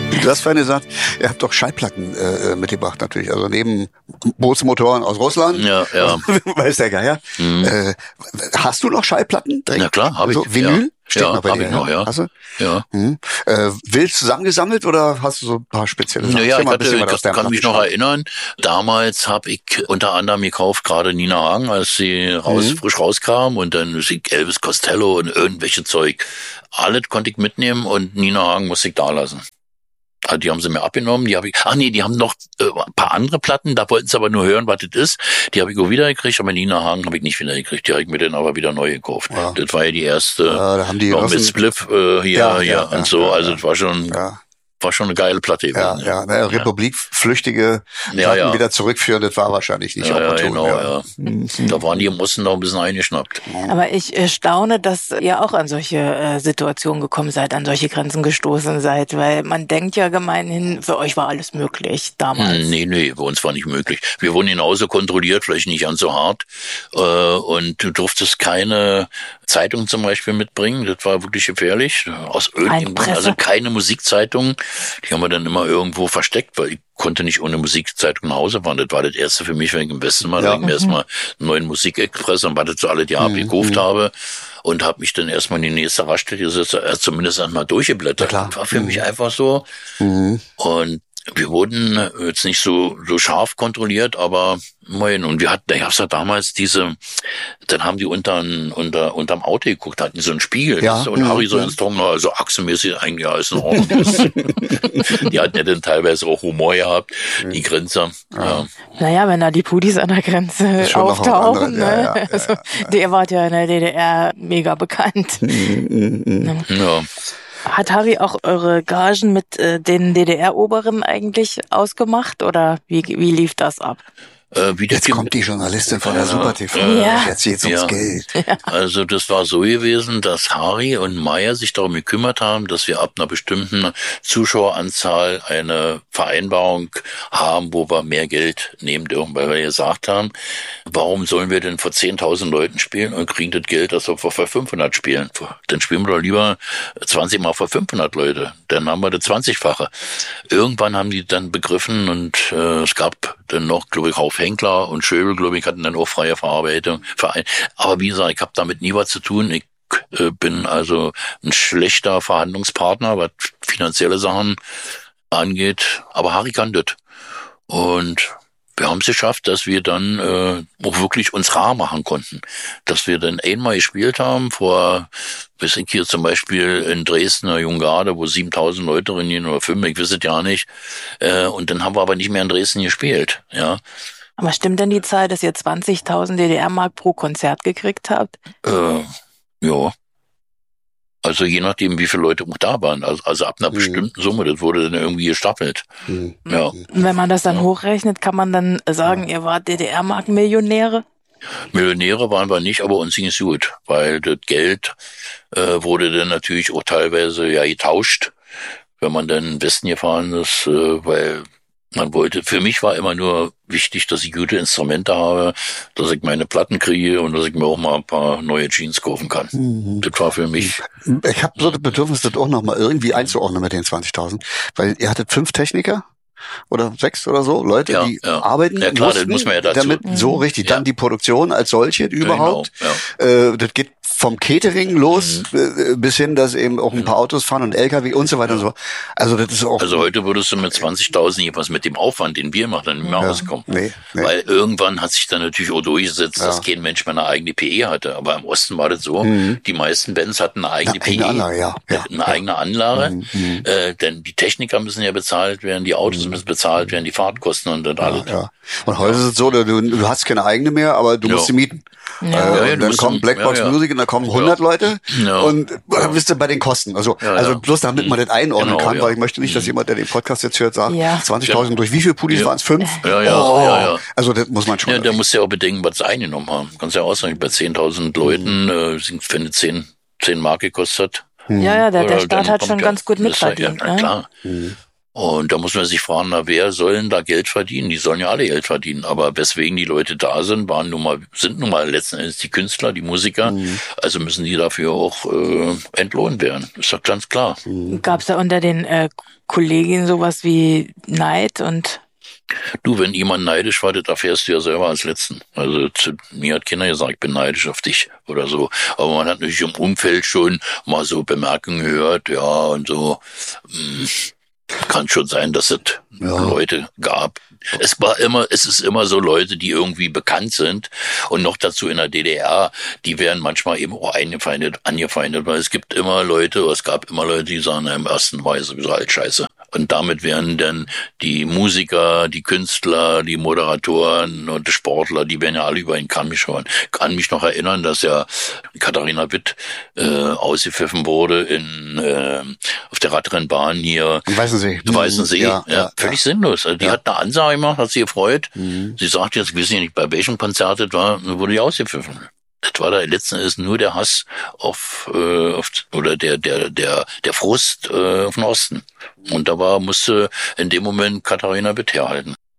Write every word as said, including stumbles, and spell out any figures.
Du hast vorhin gesagt, ihr habt doch Schallplatten äh, mitgebracht natürlich, also neben Bootsmotoren aus Russland. Ja, ja. Weiß der Geier. Mhm. Äh, hast du noch Schallplatten? Na klar, habe ich. Also Vinyl? Ja. Steht ja, noch bei hab dir, ich noch, ja. Hast du? Ja. Mhm. Äh, wild zusammengesammelt oder hast du so ein paar spezielle Sachen? Naja, ich, hatte, ich kann mich noch erinnern, damals habe ich unter anderem gekauft, gerade Nina Hagen, als sie raus, mhm. frisch rauskam und dann Musik Elvis Costello und irgendwelche Zeug. Alles konnte ich mitnehmen und Nina Hagen musste ich da lassen. Also die haben sie mir abgenommen, die habe ich, ach nee, die haben noch äh, ein paar andere Platten, da wollten sie aber nur hören, was das ist. Die habe ich auch wiedergekriegt, aber Nina Hagen habe ich nicht wiedergekriegt, die habe ich mir dann aber wieder neu gekauft. Ja. Das war ja die erste, ja, da haben die noch mit Spliff äh, hier, ja, hier ja, und ja, so, ja, also ja. das war schon... Ja. War schon eine geile Platte. Ja, gewesen, ja, ja. Republikflüchtige ja, Platten ja. wieder zurückführen, das war wahrscheinlich nicht ja, opportun. Ja, genau, ja. ja. Mhm. Da waren die Mussen noch ein bisschen eingeschnappt. Aber ich äh, staune, dass ihr auch an solche äh, Situationen gekommen seid, an solche Grenzen gestoßen seid, weil man denkt ja gemeinhin, für euch war alles möglich damals. Nee, nee, bei uns war nicht möglich. Wir wurden genauso kontrolliert, vielleicht nicht ganz so hart. Äh, und du durftest keine Zeitung zum Beispiel mitbringen, das war wirklich gefährlich. Aus irgendeinem Grund, also keine Musikzeitung. Die haben wir dann immer irgendwo versteckt, weil ich konnte nicht ohne Musikzeitung nach Hause fahren. Das war das erste für mich, wenn ich im Westen mal, ja. ich mir erstmal einen neuen Musikexpress und was das so alle die Jahre mhm. gekauft habe und habe mich dann erstmal in die nächste Raststätte gesetzt, zumindest einmal durchgeblättert. Das war für mhm. mich einfach so. Mhm. Und wir wurden jetzt nicht so so scharf kontrolliert, aber immerhin. Und wir hatten, da gab's ja damals diese, dann haben die unter unter unterm Auto geguckt, hatten so einen Spiegel. Ja. Weißt du? Und Harry so ins Tom, also achsenmäßig eigentlich alles in Ordnung. Die hatten ja dann teilweise auch Humor gehabt, die Grenzer. Ja. Ja. Naja, wenn da die Pudis an der Grenze auftauchen, ne? Ja, ja, ja, also, ja, ja. Der war ja in der D D R mega bekannt. Ja. Hat Harry auch eure Gagen mit äh, den D D R-Oberen eigentlich ausgemacht oder wie wie lief das ab? Äh, wie Jetzt Kind kommt die Journalistin von der ja, Super T V. Ja. Jetzt geht's ums ja. Geld. Ja. Also das war so gewesen, dass Harry und Meier sich darum gekümmert haben, dass wir ab einer bestimmten Zuschaueranzahl eine Vereinbarung haben, wo wir mehr Geld nehmen dürfen, weil wir gesagt haben, warum sollen wir denn vor zehntausend Leuten spielen und kriegen das Geld, als ob wir vor fünfhundert spielen? Dann spielen wir doch lieber zwanzig Mal vor fünfhundert Leute. Dann haben wir das zwanzigfache. Irgendwann haben die dann begriffen und äh, es gab dann noch, glaube ich, Rauf Henkler und Schöbel, glaube ich, hatten dann auch freie Verarbeitung. Verein. Aber wie gesagt, ich habe damit nie was zu tun. Ich äh, bin also ein schlechter Verhandlungspartner, was finanzielle Sachen angeht. Aber Harry kann das. Und wir haben es geschafft, dass wir dann äh, auch wirklich uns rar machen konnten. Dass wir dann einmal gespielt haben vor, weiß ich hier zum Beispiel in Dresden, der Junggarde, wo siebentausend Leute drin gehen oder fünf, ich weiß es ja nicht. Äh, und dann haben wir aber nicht mehr in Dresden gespielt. Ja. Aber stimmt denn die Zahl, dass ihr zwanzigtausend D D R-Mark pro Konzert gekriegt habt? Äh, ja. Also je nachdem, wie viele Leute auch da waren. Also, also ab einer mhm. bestimmten Summe, das wurde dann irgendwie gestaffelt. Mhm. Ja. Und wenn man das dann ja. hochrechnet, kann man dann sagen, ihr wart D D R-Mark-Millionäre? Millionäre waren wir nicht, aber uns ging es gut, weil das Geld äh, wurde dann natürlich auch teilweise ja getauscht, wenn man dann in den Westen gefahren ist, äh, weil man wollte, für mich war immer nur wichtig, dass ich gute Instrumente habe, dass ich meine Platten kriege und dass ich mir auch mal ein paar neue Jeans kaufen kann. Mhm. Das war für mich. Ich habe so das Bedürfnis, das auch nochmal irgendwie einzuordnen mit den zwanzigtausend, weil ihr hattet fünf Techniker oder sechs oder so Leute, ja, die ja. arbeiten ja, klar, mussten, das muss man ja dazu. damit Mhm. so richtig, ja. dann die Produktion als solche überhaupt. Ja, genau. ja. äh, das geht vom Catering los mhm. bis hin, dass eben auch ein paar Autos fahren und L K W und so weiter ja. und so. Also das ist auch. Also heute würdest du mit zwanzigtausend jedenfalls mit dem Aufwand, den wir machen, nicht mehr ja. rauskommen. Nee, nee. Weil irgendwann hat sich dann natürlich auch durchgesetzt, ja. dass kein Mensch mehr eine eigene P E hatte. Aber im Osten war das so, mhm. die meisten Bands hatten eine eigene ja, P E. Anlage, ja. Ja. Eine ja. eigene Anlage. Mhm. Äh, denn die Techniker müssen ja bezahlt werden, die Autos mhm. müssen bezahlt werden, die Fahrtkosten und das ja, alles. Ja. Und heute ist es so, du, du hast keine eigene mehr, aber du musst sie mieten. Ja. Äh, ja, ja, dann kommt Blackbox ja, ja. Music und da kommen hundert ja. Leute ja. und dann bist du bei den Kosten. Also, ja, also bloß damit man das einordnen genau, kann, ja. weil ich möchte nicht, dass jemand, der den Podcast jetzt hört, sagt, ja. zwanzigtausend durch wie viele Pudis ja. waren es? Fünf? Ja, ja, oh. ja, ja. Also das muss man schon. Ja, der muss ja auch bedenken, was sie eingenommen haben. Kannst ja auch sagen, bei zehntausend Leuten, mhm. äh, sind, wenn es zehn, zehn Mark gekostet hat. Ja, ja, der, der Staat hat schon ganz gut mitverdient. Ja, na klar. Mhm. Und da muss man sich fragen, na, wer soll denn da Geld verdienen? Die sollen ja alle Geld verdienen. Aber weswegen die Leute da sind, waren nun mal, sind nun mal letzten Endes die Künstler, die Musiker. Mhm. Also müssen die dafür auch äh, entlohnt werden. Ist doch ganz klar. Mhm. Gab es da unter den äh, Kolleginnen sowas wie Neid und... Du, wenn jemand neidisch war, das erfährst du ja selber als Letzten. Also zu mir hat keiner gesagt, ich bin neidisch auf dich oder so. Aber man hat natürlich im Umfeld schon mal so Bemerkungen gehört, ja, und so. Mh, kann schon sein, dass es ja. Leute gab. Es war immer, es ist immer so Leute, die irgendwie bekannt sind und noch dazu in der D D R, die werden manchmal eben auch eingefeindet, angefeindet, weil es gibt immer Leute, es gab immer Leute, die sagen, im ersten war ich sowieso halt scheiße. Und damit werden dann die Musiker, die Künstler, die Moderatoren und die Sportler, die werden ja alle über einen Kamm geschoren. Ich kann mich noch erinnern, dass ja Katharina Witt äh, ausgepfiffen wurde in äh, auf der Radrennbahn hier. Am Weißensee. Weißensee. Ja, ja, ja, völlig ja. sinnlos. Also die ja. hat eine Ansage gemacht, hat sie gefreut. Mhm. Sie sagt jetzt, ich weiß nicht, bei welchem Konzert das war, wurde die ausgepfiffen. Das war da letzten Endes nur der Hass auf, äh, auf oder der der der der Frust äh, auf den Osten. Und da war musste in dem Moment Katharina Witt herhalten.